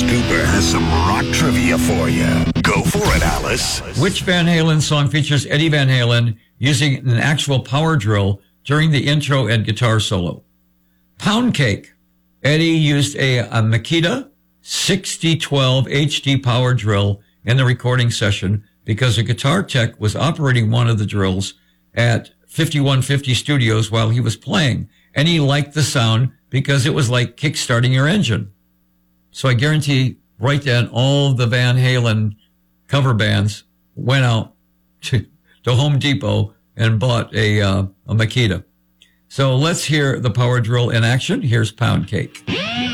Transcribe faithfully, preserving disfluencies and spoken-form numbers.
Cooper has some rock trivia for you. Go for it, Alice. Which Van Halen song features Eddie Van Halen using an actual power drill during the intro and guitar solo? Pound Cake. Eddie used a, a Makita sixty twelve H D power drill in the recording session because a guitar tech was operating one of the drills at fifty-one fifty Studios while he was playing, and he liked the sound because it was like kickstarting your engine. So I guarantee right then all the Van Halen cover bands went out to, to Home Depot and bought a, uh, a Makita. So let's hear the power drill in action. Here's Pound Cake.